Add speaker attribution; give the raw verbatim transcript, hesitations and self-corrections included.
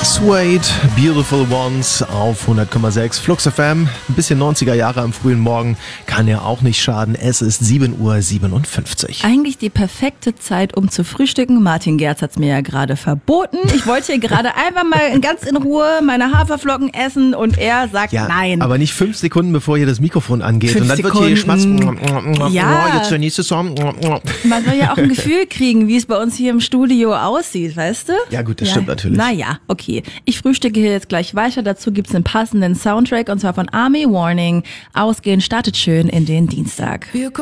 Speaker 1: Suede, Beautiful Ones auf hundert Komma sechs Flux F M. Ein bisschen neunziger Jahre am frühen Morgen kann ja auch nicht schaden. Es ist sieben Uhr siebenundfünfzig.
Speaker 2: Eigentlich die perfekte Zeit, um zu frühstücken. Martin Gerz hat es mir ja gerade verboten. Ich wollte hier gerade einfach mal ganz in Ruhe meine Haferflocken essen und er sagt
Speaker 1: ja,
Speaker 2: nein.
Speaker 1: Aber nicht fünf Sekunden, bevor hier das Mikrofon angeht.
Speaker 2: Fünf
Speaker 1: und dann
Speaker 2: Sekunden.
Speaker 1: wird hier geschmatzt.
Speaker 2: Ja.
Speaker 1: Oh, jetzt der nächste Song.
Speaker 2: Man soll ja auch ein Gefühl kriegen, wie es bei uns hier im Studio aussieht, weißt du?
Speaker 1: Ja gut, das
Speaker 2: ja.
Speaker 1: stimmt natürlich.
Speaker 2: Naja, okay. Ich frühstücke hier jetzt gleich weiter. Dazu gibt's einen passenden Soundtrack und zwar von Army Warning. Ausgehen startet schön in den Dienstag.